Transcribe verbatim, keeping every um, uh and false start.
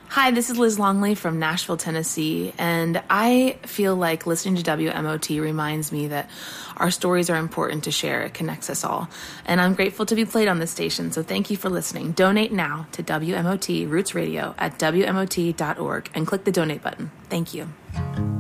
Hi, this is Liz Longley from Nashville, Tennessee, and I feel like listening to W M O T reminds me that our stories are important to share. It connects us all, and I'm grateful to be played on this station, so thank you for listening. Donate now to W M O T Roots Radio at W M O T dot org and click the donate button. Thank you.